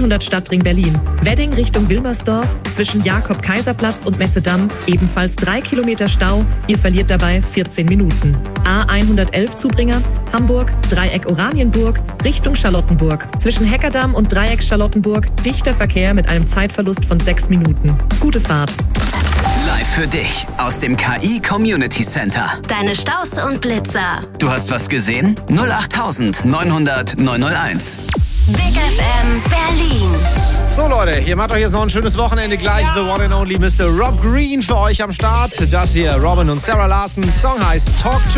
A100 Stadtring Berlin. Wedding Richtung Wilmersdorf, zwischen Jakob-Kaiser-Platz und Messedamm ebenfalls 3 Kilometer Stau. Ihr verliert dabei 14 Minuten. A111 Zubringer, Hamburg, Dreieck Oranienburg, Richtung Charlottenburg. Zwischen Heckerdamm und Dreieck Charlottenburg dichter Verkehr mit einem Zeitverlust von 6 Minuten. Gute Fahrt. Live für dich aus dem KI Community Center. Deine Staus und Blitzer. Du hast was gesehen? 08000 900 901. Big FM Berlin. So Leute, ihr macht euch jetzt noch ein schönes Wochenende gleich. The one and only Mr. Rob Green für euch am Start. Das hier, Robin und Sarah Larson. Song heißt Talk to